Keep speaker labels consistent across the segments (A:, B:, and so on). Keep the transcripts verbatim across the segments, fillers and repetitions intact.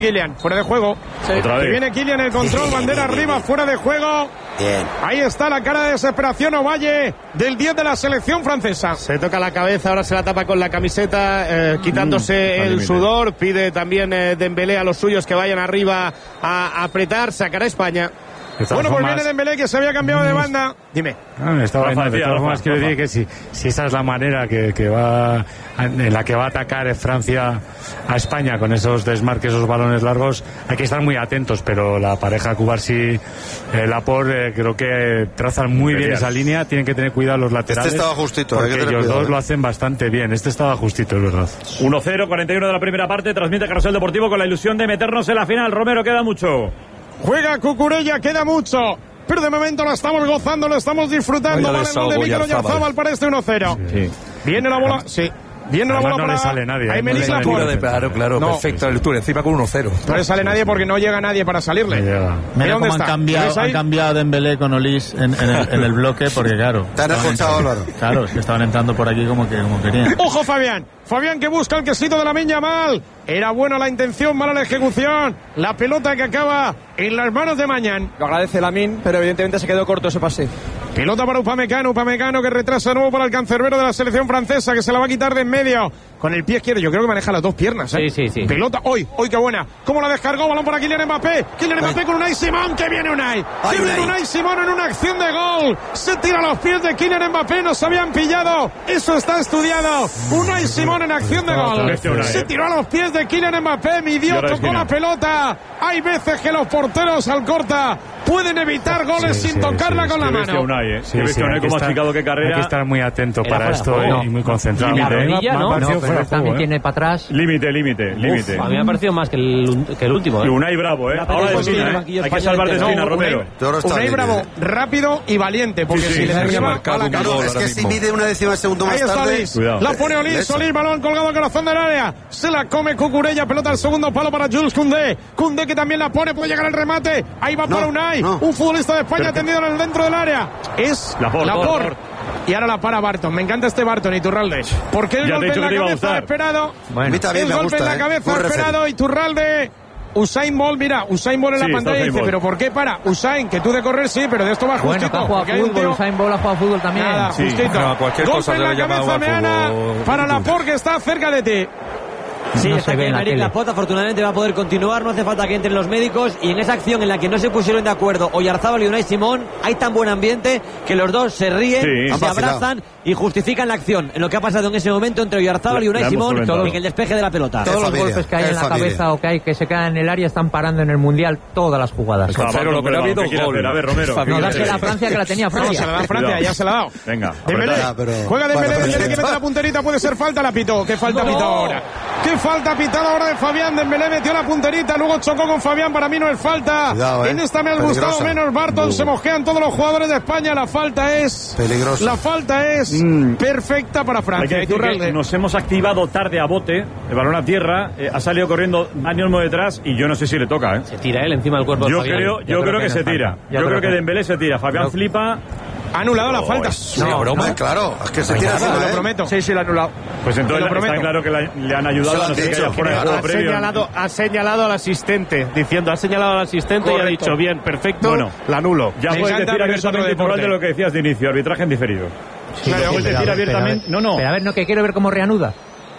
A: Kylian, fuera de juego. Sí. Otra vez. Y viene Kylian, el control, bandera arriba, fuera de juego. Bien. Ahí está la cara de desesperación Ovalle del diez de la selección francesa.
B: Se toca la cabeza, ahora se la tapa con la camiseta, eh, quitándose mm, el sudor. Pide también eh, Dembélé a los suyos que vayan arriba a apretar. Sacará España.
A: Bueno, pues viene Dembélé, que se había cambiado de banda. Dime.
C: No, estaba
A: Rafa,
C: de todas formas, quiero decir que si, si esa es la manera que, que va en la que va a atacar Francia a España con esos desmarques, esos balones largos, hay que estar muy atentos, pero la pareja Cubarsí, eh, Laporte, eh, creo que trazan muy bien esa línea, tienen que tener cuidado los laterales.
D: Este estaba justito,
C: porque
D: hay que tener
C: ellos
D: cuidado,
C: dos
D: ¿eh?
C: lo hacen bastante bien, este estaba justito, es verdad.
E: uno cero, cuarenta y uno de la primera parte, transmite Carrusel Deportivo con la ilusión de meternos en la final. Romero, queda mucho.
A: Juega Cucurella, queda mucho. Pero de momento lo estamos gozando, lo estamos disfrutando. Vale, el gol de Mikel Oyarzabal para este uno cero. Sí. Viene la bola, sí. Viene
C: Además,
A: la bola
C: no
A: para...
C: le sale nadie.
A: Ahí Menis Laporte.
F: Claro, claro, no. Perfecta lectura, encima con uno cero.
A: No le sale nadie porque no llega nadie para salirle.
G: Mira cómo han cambiado, han cambiado Dembélé con Olís en, en, el, en el bloque, porque claro...
D: Te han escuchado, Álvaro.
G: Claro, es que estaban entrando por aquí como, que, como querían.
A: ¡Ojo, Fabián! Fabián que busca el quesito de Lamine Yamal. Era buena la intención, mala la ejecución. La pelota que acaba en las manos de Mañán.
H: Lo agradece Lamine, pero evidentemente se quedó corto ese pase.
A: Pelota para Upamecano, Upamecano que retrasa de nuevo para el cancerbero de la selección francesa, que se la va a quitar de en medio con el pie izquierdo. Yo creo que maneja las dos piernas, ¿eh?
I: Sí, sí, sí.
A: Pelota, hoy, hoy qué buena. ¿Cómo la descargó? Balón para Kylian Mbappé. Kylian Mbappé con Unai Simón, que viene Unai. Que viene Unai Simón en una acción de gol. Se tira a los pies de Kylian Mbappé, nos habían pillado. Eso está estudiado. Unai Simón en acción de gol. Se tiró a los pies de Kylian Mbappé, midió, tocó la pelota. Hay veces que los porteros al corta pueden evitar goles sí, sin sí, tocarla sí, con sí. la mano.
E: Unai, ¿eh? Sí, sí, sí, Unai, como ha chicado qué carrera.
C: Hay que estar muy atento para esto
I: no.
C: y muy concentrado.
I: La rodilla, ¿no? no pero también
C: ¿eh?
I: tiene para atrás.
E: Límite, límite, límite.
I: A mí me ha parecido más que el, que el último, ¿eh?
E: Unai bravo, ¿eh? Ahora de esquina, ¿eh? Hay que salvar de esquina, Romero.
A: Unai bravo, rápido y valiente, porque si le derriba a la cara.
D: Es que si mide una décima de segundo más tarde...
A: La pone Olís, Olís, balón colgado al corazón del área. Se la come Cucurella, pelota al segundo palo para Jules Koundé. Koundé que también la pone, puede llegar el remate. Ahí va para Unai, un futbolista de España atendido en el dentro del área. Es Laporte. Y ahora la para Barton. Me encanta este Barton, Iturralde. Porque el
E: ya
A: golpe en la cabeza esperado.
D: Bueno,
A: el golpe
D: gusta,
A: en la
D: eh.
A: cabeza esperado. Iturralde. Usain Bolt, mira, Usain Bolt en sí, la pantalla dice, Bolt. Pero ¿por qué para? Usain, que tú de correr sí, pero de esto va
I: bueno,
A: justito.
I: Bueno, ha jugado fútbol, tío... Usain Bolt ha jugado fútbol también.
A: Nada,
F: sí.
A: justito.
F: No, cualquier
A: golpe
F: cosa
A: en la cabeza, Meana, para Laporte, que está cerca de ti.
H: Sí,
I: no
H: está aquí Emerick Laporte, afortunadamente va a poder continuar, no hace falta que entren los médicos, y en esa acción en la que no se pusieron de acuerdo Oyarzabal y Unai Simón, hay tan buen ambiente que los dos se ríen, sí, se abrazan y justifican la acción. En lo que ha pasado en ese momento entre Oyarzabal y Unai Simón en el despeje de la pelota.
I: Todos los golpes que hay en la cabeza o que hay que se quedan en el área están parando en el Mundial todas las jugadas.
E: Pero lo que ha habido gol. A ver, Romero.
I: No, dásela a Francia, que la tenía Francia.
A: No, se la da Francia, ya se la ha dado.
E: Venga.
A: Dembélé, juega Dembélé, Dembélé que mete la punterita, puede ser falta, la pitó. ¿Qué falta pitó ahora? ¿Qué falta pitado ahora de Fabián? Dembélé metió la punterita, luego chocó con Fabián, para mí no es falta. Cuidado, eh. En esta me ha gustado menos Barton, uh. se mosquean todos los jugadores de España, la falta es...
D: Peligrosa.
A: La falta es mm. perfecta para Francia.
E: Hay que decir que nos hemos activado tarde a bote, el balón a tierra, eh, ha salido corriendo Dani Olmo detrás y yo no sé si le toca, ¿eh?
I: Se tira él encima del cuerpo de
E: yo
I: Fabián.
E: Creo, yo, yo creo, creo que, que se tira. Yo, yo creo que, que Dembélé se tira, Fabián no. flipa...
A: Ha anulado la falta.
D: No, no, broma, no. Claro. Es que se tira
A: así,
D: ¿eh?
A: Lo prometo.
E: Sí, sí, lo ha anulado. Pues entonces está claro que la, le han ayudado. No sé
B: dicho, que fuera ha, señalado, ha señalado al asistente, diciendo, ha señalado al asistente. Correcto. Y ha dicho, bien, perfecto, bueno, la anulo.
E: Ya puedes decir abiertamente por de lo que decías de inicio, arbitraje en diferido.
A: Sí, claro, puedes decir abiertamente. No, no.
I: Pero a ver, no, que quiero ver cómo reanuda.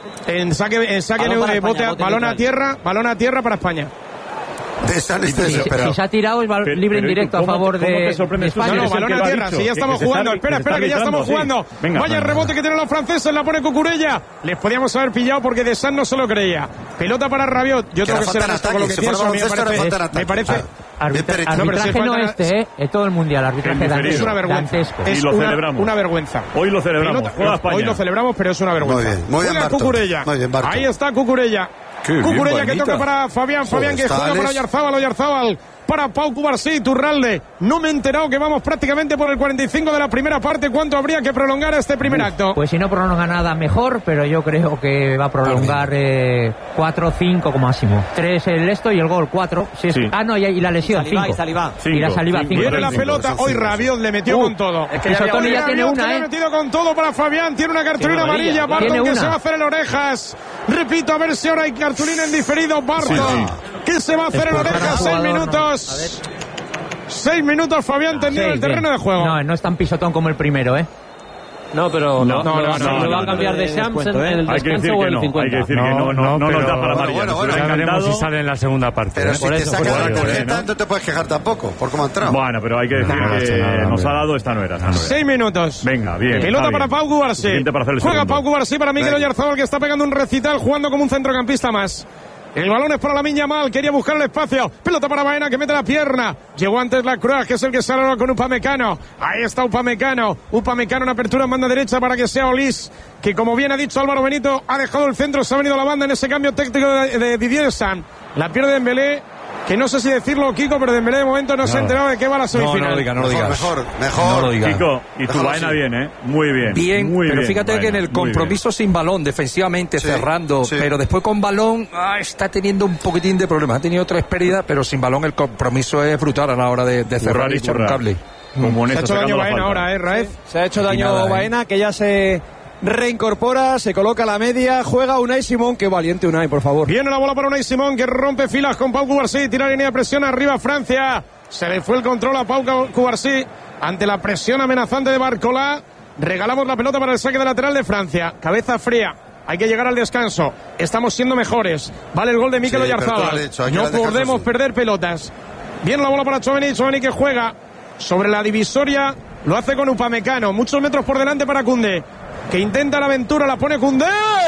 A: En saque, en saque balón, de, bote, bote balón a tierra, balón a tierra para España.
I: De si, si, si se ha tirado es pero, libre indirecto a favor de, de España.
A: No, no, balón a tierra, si ya estamos jugando. Espera, espera, que ya estamos jugando. Vaya el rebote que tienen los franceses, la pone Cucurella. Les podíamos haber pillado porque De San no se lo creía. Pelota para Rabiot. Yo tengo que ser honesto con lo que pienso. Me parece...
I: Arbitraje no este, ¿eh? Todo el mundial, arbitraje dantesco.
A: Es una vergüenza. Es una vergüenza.
E: Hoy lo celebramos.
A: Hoy lo celebramos, pero es una vergüenza.
D: Muy bien,
A: Cucurella. Ahí está Cucurella. Cucurella que toca para Fabián, Fabián que juega para Oyarzabal, Oyarzabal para Pau Cubarsí, Iturralde. No me he enterado que vamos prácticamente por el cuarenta y cinco de la primera parte. ¿Cuánto habría que prolongar este primer acto?
I: Pues si no prolonga nada, mejor, pero yo creo que va a prolongar eh, cuatro o cinco como máximo. tres el esto y el gol, cuatro. Si es, sí. Ah, no, y, y la lesión, cinco.
H: Y Saliba.
I: Y la Saliba, cinco.
A: Viene la pelota, hoy Rabiot le metió uh, con todo.
I: Es que Sotoni ya tiene una,
A: ¿eh? Le ha metido con todo para Fabián, tiene una cartulina amarilla, Barton que se va a hacer en orejas. Repito, a ver si ahora hay cartulina en diferido, Barton. Sí, sí. ¿Qué se va a hacer en la oreja? Seis minutos. Seis minutos, Fabián, tendido en el terreno de juego.
I: No, no es tan pisotón como el primero, ¿eh?
H: No, pero
A: no, no, no, no,
H: lo va a cambiar de Shams en el descanso o el cincuenta.
E: Hay que decir que no, no, no nos da para amarilla.
C: Bueno, bueno, ya veremos si sale en la segunda parte.
D: Pero
C: ¿eh?
D: si te saca la tarjeta, no te puedes quejar tampoco, por cómo ha entrado.
E: Bueno, pero hay que decir que nos ha dado esta no era.
A: Seis minutos.
E: Venga, bien.
A: Pelota para Pau Cubarsí. Juega Pau Cubarsí para Mikel Oyarzabal, que está pegando un recital jugando como un centrocampista más. El balón es para Lamine Yamal, quería buscar el espacio. Pelota para Baena, que mete la pierna. Llegó antes Lacroix, que es el que sale con Upamecano. Ahí está Upamecano. Upamecano en apertura en banda derecha para que sea Olís, que como bien ha dicho Álvaro Benito, ha dejado el centro, se ha venido la banda en ese cambio técnico de, de Didier Deschamps. La pierde Dembélé, que no sé si decirlo, Kiko, pero Dembélé de momento no, no se ha enterado de qué va la semifinal.
F: No, no lo digas, no lo digas.
D: Mejor, mejor.
F: No lo digas.
E: Kiko, y tu Baena bien, ¿eh? Muy bien.
F: Bien,
E: muy
F: pero
E: bien,
F: fíjate
E: Baena,
F: que en el compromiso sin balón, defensivamente,
D: sí,
F: cerrando,
D: sí.
F: pero después con balón, ah, está teniendo un poquitín de problemas. Ha tenido tres pérdidas, pero sin balón el compromiso es brutal a la hora de, de cerrar y echar un cable.
E: Como
A: se ha hecho daño Baena ahora, ¿eh, Raez?
J: Se ha hecho daño nada, Baena, ¿eh? Que ya se reincorpora, se coloca a la media, juega Unai Simón, qué valiente Unai, por favor.
A: Viene la bola para Unai Simón, que rompe filas con Pau Cubarsí, tira línea de presión arriba Francia. Se le fue el control a Pau Cubarsí ante la presión amenazante de Barcola. Regalamos la pelota para el saque de lateral de Francia. Cabeza fría. Hay que llegar al descanso. Estamos siendo mejores. Vale el gol de Mikel sí, Oyarzabal. No podemos perder pelotas. Viene la bola para Tchouaméni. Tchouaméni que juega sobre la divisoria. Lo hace con Upamecano. Muchos metros por delante para Koundé, que intenta la aventura, la pone Koundé.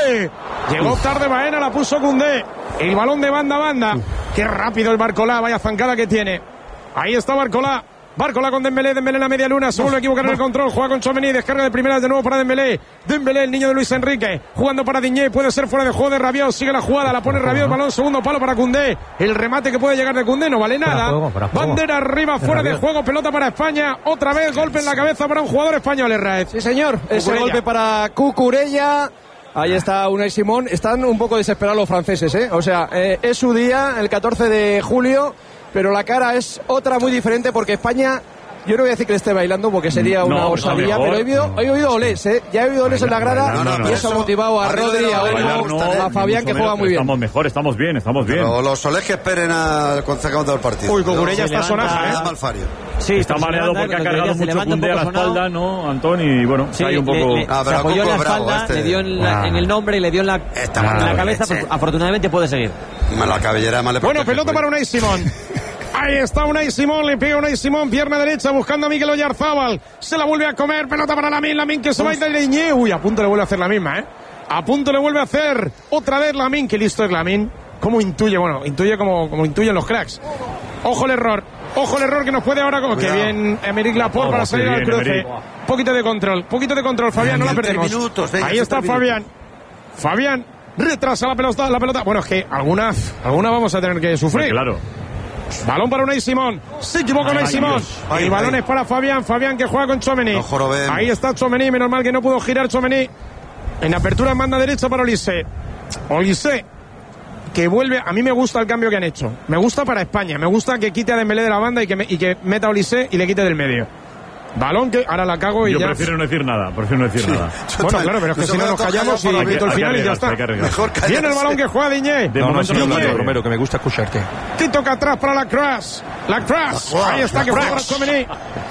A: Llegó Uf. tarde Baena, la puso Koundé. El balón de banda a banda. Uf. Qué rápido el Barcola, vaya zancada que tiene. Ahí está Barcola. Barcola con Dembélé, Dembélé en la media luna, se vuelve a equivocar en el control, juega con Tchouaméni, descarga de primeras de nuevo para Dembélé. Dembélé, el niño de Luis Enrique, jugando para Digne, puede ser fuera de juego de Rabiot, sigue la jugada, la pone Rabiot, balón segundo palo para Koundé. El remate que puede llegar de Koundé no vale nada. Para juego, para juego. Bandera arriba, fuera de juego, pelota para España. Otra vez golpe en la cabeza para un jugador español, Herrera.
J: Sí, señor, ese golpe para Cucurella. Ahí está Unai Simón. Están un poco desesperados los franceses, ¿eh? O sea, eh, es su día, el catorce de julio, pero la cara es otra muy diferente porque España, yo no voy a decir que le esté bailando porque sería una no, osadía, pero he oído, he oído olés, ¿eh? Ya he oído olés en la grada no, no, no, y eso ha motivado a Rodri, a Olmo, no, a Fabián, que juega muy bien.
E: Estamos mejor, estamos bien, estamos bien.
D: Pero los olés que esperen al concejal del partido.
A: Uy, Cucurella está sonaja, ¿eh?
D: Malfario.
E: Sí, está mareado porque ha cargado mucho Koundé a la espalda, ¿no, Antón? Y bueno, sí, hay un poco...
H: Le, le, ah, se apoyó en la espalda, este... le dio en, la, ah. en el nombre y le dio en la, en la cabeza, pero afortunadamente puede seguir.
D: La cabellera más le
A: Bueno, pelota para Unai Simón. Ahí está Unai Simón, le pega Unai Simón, pierna derecha, buscando a Mikel Oyarzabal. Se la vuelve a comer, pelota para Lamine, Lamine que se va a ir de Digne. Uy, a punto le vuelve a hacer la misma, ¿eh? A punto le vuelve a hacer otra vez Lamine, que listo es Lamine. ¿Cómo intuye? Bueno, intuye como, como intuyen los cracks. Ojo el error, ojo el error que nos puede ahora, como que bien Emerick Laporte oh, para salir al cruce. Poquito de control, poquito de control, Fabián, no la perdemos.
D: Minutos, venga,
A: ahí está Fabián. Fabián retrasa la pelota, la pelota. Bueno, es que algunas, algunas vamos a tener que sufrir.
E: Sí, claro.
A: Balón para Unai Simón. Se equivoca Unai Simón. El balón es para Fabián. Fabián que juega con Tchouaméni. Ahí está Tchouaméni. Menos mal que no pudo girar Tchouaméni. En apertura en banda derecha para Olise. Olise que vuelve. A mí me gusta el cambio que han hecho. Me gusta para España. Me gusta que quite a Dembélé de la banda y que, me, y que meta a Olise y le quite del medio. Balón que ahora la cago y
E: Yo
A: ya...
E: prefiero no decir nada, prefiero no decir sí. nada.
A: Bueno, claro, pero es que si no nos callamos y grito el final y ya está.
D: Mejor
A: Viene el balón que juega Digne.
F: De no, momento no, no, no, Romero, que me gusta escucharte.
A: Que toca atrás para Lacroix. Lacroix. Ahí está, que juega para Tchouaméni.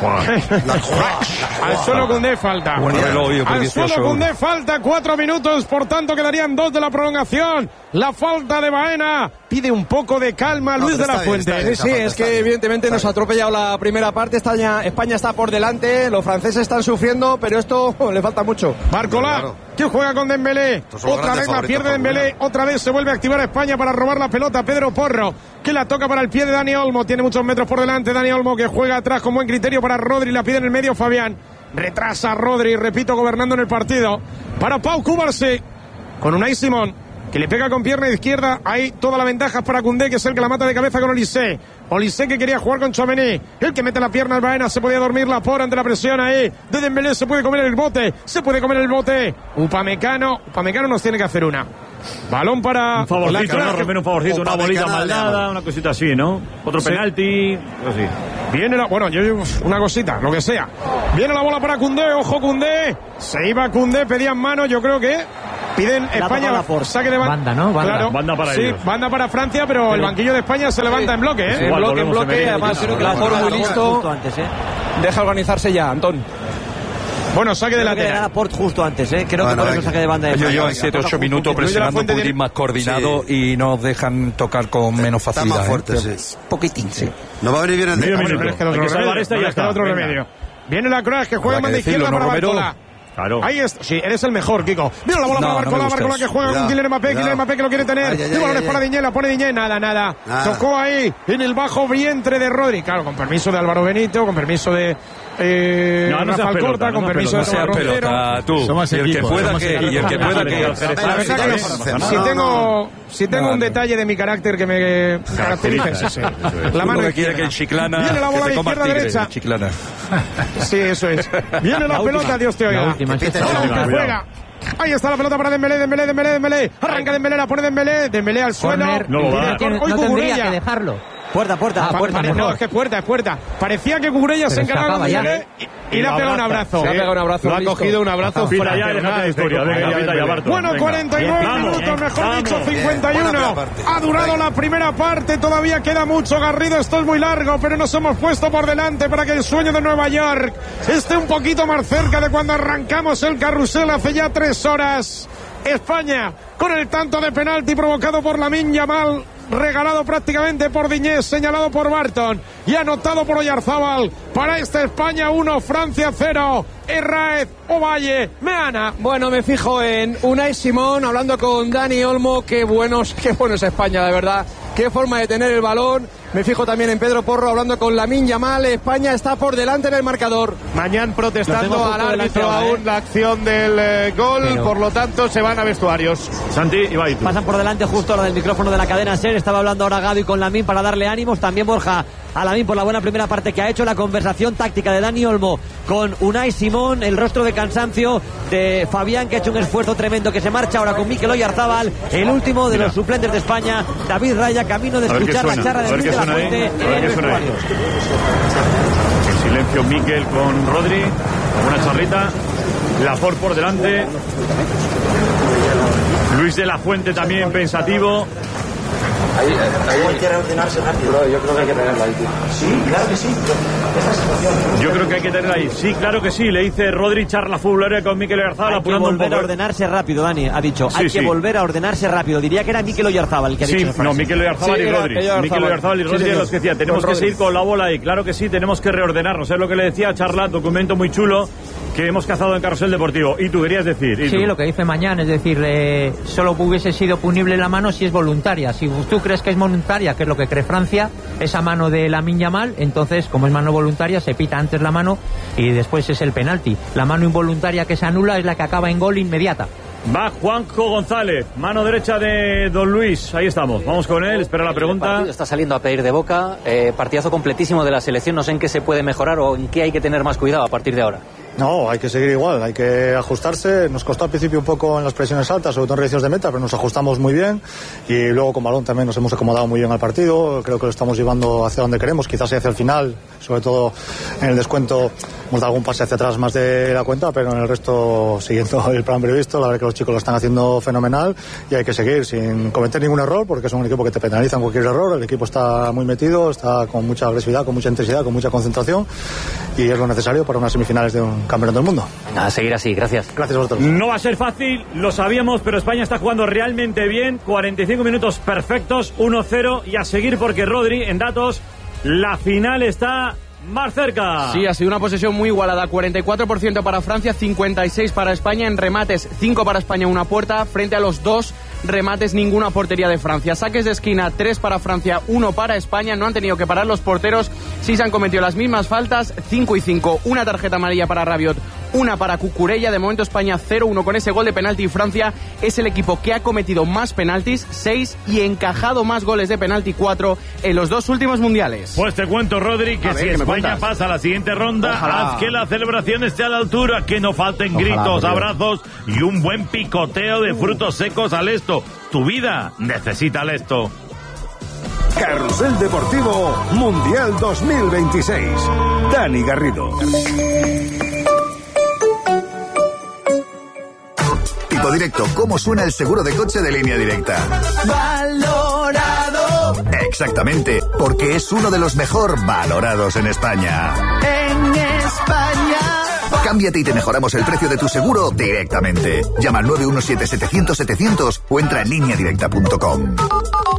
A: Al suelo Koundé falta. Al suelo Koundé falta cuatro minutos, por tanto quedarían dos de la prolongación. La falta de Baena pide un poco de calma Luis de la Fuente.
J: Sí, sí, es que evidentemente nos ha atropellado la primera parte. España, España está por delante, los franceses están sufriendo, pero esto le falta mucho.
A: Barcola, claro. Que juega con Dembélé. Otra vez la pierde Dembélé, otra vez se vuelve a activar a España para robar la pelota. Pedro Porro, que la toca para el pie de Dani Olmo. Tiene muchos metros por delante Dani Olmo, que juega atrás con buen criterio para Rodri. La pide en el medio Fabián. Retrasa Rodri, repito, gobernando en el partido. Para Pau Cubarsí, con Unai Simón, que le pega con pierna izquierda. Hay toda la ventaja para Koundé, que es el que la mata de cabeza con Olise. Olise que quería jugar con Tchouaméni. El que mete la pierna al Baena. Se podía dormir la por ante la presión ahí de Dembélé. Se puede comer el bote. Se puede comer el bote. Upamecano. Upamecano nos tiene que hacer una. Balón para...
E: Un favorcito, ¿no? Romero, un favorcito. Una bolita mal dada. Una cosita así, ¿no? Otro sí. penalti. Así.
A: Viene la... Bueno, yo una cosita, lo que sea. Viene la bola para Koundé. Ojo Koundé. Se iba Koundé. Pedían mano. Yo creo que... Piden España saque de banda.
I: Banda, ¿no? Banda.
A: Claro,
E: banda para
A: sí,
E: ellos.
A: banda para Francia, pero, pero el banquillo de España se levanta sí. en bloque, ¿eh?
J: En bloque, en bloque. Además, creo que la forma muy listo.
H: Antes, ¿eh?
J: Deja organizarse ya, Antón.
A: Bueno, saque de
H: lateral.
A: lateral.
H: Que le da Laporte justo antes, ¿eh? Creo bueno, que por eso saque de banda de
F: Yo llevo en siete ocho minutos presionando un poquitín más coordinado sí. y nos dejan tocar con menos facilidad.
D: Está más fuerte,
F: ¿eh?
D: sí.
F: Poquitín, sí.
D: No va a venir bien el
E: medio
D: descanso.
E: minuto. Hay que salvar esta y ya está.
A: Otro remedio. Viene la Croix que juega manda izquierda para Barcola.
E: Claro.
A: Ahí está. Sí, eres el mejor, Kiko. Mira la bola no, para Barcola, no Barcola que juega con Kylian Mbappé, Kylian Mbappé que lo quiere tener. El balón es para Diñé, la pone Diñé, nada, nada, nada. Tocó ahí en el bajo vientre de Rodri. Claro, con permiso de Álvaro Benito, con permiso de eh,
E: no, no
A: Rafael
E: pelota,
A: Corta,
E: no
A: con permiso de
F: Tomás Roncero. Tú,
G: somos
F: y el
G: equipo,
F: que pueda que y el que pueda que
A: si tengo si tengo un detalle de mi carácter que me caracteriza es ese. La mano
F: que quiere que el Chiclana
A: viene la bola de izquierda derecha.
F: Chiclana.
A: Sí, eso es. Viene la pelota, Dios te oiga. Juega. Ahí está la pelota para Dembélé, Dembélé, Dembélé, Dembélé. Arranca Dembélé, la pone Dembélé, Dembélé al suelo.
E: No,
A: no,
I: que, no tendría que dejarlo.
H: Puerta, puerta,
I: ah,
H: puerta.
I: puerta
A: no, es que es puerta, es puerta. Parecía que Cucurella se encargaba de Dembélé y, y le ha pegado un abrazo.
J: Sí, le ha pegado un abrazo.
B: Lo ha cogido un abrazo.
E: Fila ya, déjate de historia. Venga, pita ya, Barton.
A: Bueno, cuarenta y nueve minutos, mejor dicho, cincuenta y uno. Ha durado la primera parte, todavía queda mucho, Garrido. Esto es muy largo, pero nos hemos puesto por delante para que el sueño de Nueva York esté un poquito más cerca de cuando arrancamos el carrusel hace ya tres horas. España con el tanto de penalti provocado por Lamine Yamal, regalado prácticamente por Diñé, señalado por Barton y anotado por Oyarzábal. Para esta España uno, Francia cero. Herráez, Ovalle, Meana.
J: Bueno, me fijo en Unai Simón hablando con Dani Olmo. Qué buenos, qué bueno es España, de verdad. Qué forma de tener el balón. Me fijo también en Pedro Porro hablando con Lamine Yamal. España está por delante en el marcador.
B: Mañana protestando al árbitro aún ¿eh? la acción del eh, gol, pero... por lo tanto se van a vestuarios.
E: Santi y Baitu.
H: Pasan por delante justo ahora del micrófono de la cadena SER. Estaba hablando ahora Gaby con Lamine para darle ánimos. También Borja a Lamine por la buena primera parte que ha hecho. La conversación táctica de Dani Olmo con Unai Simón. El rostro de cansancio de Fabián, que ha hecho un esfuerzo tremendo, que se marcha ahora con Mikel Oyarzábal. El último de Mira. los suplentes de España, David Raya, camino de escuchar la charla de Luis de la Fuente en el vestuario.
E: En silencio Mikel con Rodri, una charlita. Laporte por delante. Luis de la Fuente también pensativo.
K: Ahí, ahí hay que reordenarse rápido. Yo creo que hay que tenerla ahí. Sí, claro que sí. Esta situación.
E: Yo creo que hay que tenerla ahí. Sí, claro que sí. Le dice Rodri, charla futbolera con Mikel Oyarzábal, apurando un poco.
H: Hay que volver a ordenarse rápido, Dani. Ha dicho,
E: sí,
H: hay
E: sí.
H: que volver a ordenarse rápido. Diría que era Mikel Oyarzábal el que ha
E: sí,
H: dicho.
E: Sí, no, Mikel Oyarzábal sí, y Rodri. Mikel Oyarzábal y Rodri sí, los que decía, tenemos que seguir con la bola ahí. Claro que sí, tenemos que reordenarnos. Es lo que le decía Charla, documento muy chulo que hemos cazado en Carrusel Deportivo. Y tú querías decir. ¿Y
I: sí,
E: tú?
I: Lo que dice mañana, es decir, eh, solo hubiese sido punible la mano si es voluntaria. Si tú crees que es voluntaria, que es lo que cree Francia, esa mano de Lamine Yamal, entonces, como es mano voluntaria, se pita antes la mano y después es el penalti. La mano involuntaria que se anula es la que acaba en gol inmediata.
E: Va Juanjo González, mano derecha de Don Luis. Ahí estamos, vamos con él, espera la pregunta.
L: El está saliendo a pedir de boca, eh, partidazo completísimo de la selección. No sé en qué se puede mejorar o en qué hay que tener más cuidado a partir de ahora.
M: No, hay que seguir igual, hay que ajustarse. Nos costó al principio un poco en las presiones altas, sobre todo en rediciones de meta, pero nos ajustamos muy bien y luego con balón también nos hemos acomodado muy bien al partido. Creo que lo estamos llevando hacia donde queremos, quizás hacia el final, sobre todo en el descuento hemos dado algún pase hacia atrás más de la cuenta, pero en el resto siguiendo el plan previsto. La verdad que los chicos lo están haciendo fenomenal y hay que seguir sin cometer ningún error, porque es un equipo que te penaliza en cualquier error. El equipo está muy metido, está con mucha agresividad, con mucha intensidad, con mucha concentración y es lo necesario para unas semifinales de un campeón del mundo.
L: A seguir así, gracias.
M: Gracias a vosotros.
E: No va a ser fácil, lo sabíamos, pero España está jugando realmente bien. cuarenta y cinco minutos perfectos, uno cero, y a seguir porque Rodri, en datos, la final está más cerca.
J: Sí, ha sido una posesión muy igualada. cuarenta y cuatro por ciento para Francia, cincuenta y seis para España. En remates, cinco para España, una puerta. Frente a los dos remates, ninguna portería de Francia. Saques de esquina, tres para Francia, uno para España. No han tenido que parar los porteros. Sí se han cometido las mismas faltas, cinco y cinco. Una tarjeta amarilla para Rabiot, una para Cucurella. De momento España cero uno con ese gol de penalti. Francia es el equipo que ha cometido más penaltis, seis, y encajado más goles de penalti, cuatro, en los dos últimos mundiales.
N: Pues te cuento, Rodri, que
J: a
N: si
J: ver,
N: España pasa a la siguiente ronda,
J: Ojalá.
N: haz que la celebración esté a la altura, que no falten
J: Ojalá,
N: gritos,
J: Dios.
N: abrazos y un buen picoteo de frutos secos al esto. Tu vida necesita el esto.
O: Carrusel Deportivo Mundial dos mil veintiséis. Dani Garrido.
P: Tipo Seguro Directo, ¿cómo suena el seguro de coche de Línea Directa?
Q: Valorado.
P: Exactamente, porque es uno de los mejor valorados en España.
Q: En España.
P: Cámbiate y te mejoramos el precio de tu seguro directamente. Llama al nueve uno siete setecientos setecientos o entra en línea directa punto com.